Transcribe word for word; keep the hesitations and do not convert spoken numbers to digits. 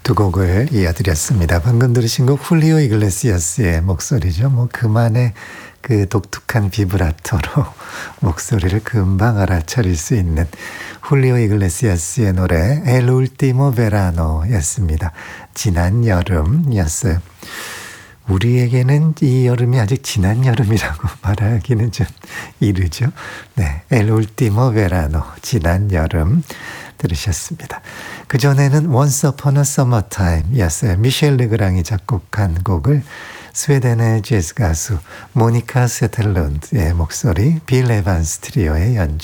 두 곡을 이어드렸습니다. 방금 들으신 곡 훌리오 이글레시아스의 목소리죠. 뭐 그만의 그 독특한 비브라토로 목소리를 금방 알아차릴 수 있는 훌리오 이글레시아스의 노래 El Último Verano였습니다. 지난 여름이었어요. 우리에게는 이 여름이 아직 지난 여름이라고 말하기는 좀 이르죠. 네, El Último Verano, 지난 여름 들으셨습니다. 그전에는 Once Upon a Summertime이었어요. 미셸 르그랑이 작곡한 곡을 스웨덴의 재즈 가수 모니카 세텔룬드의 목소리, 빌 에반스 트리오의 연주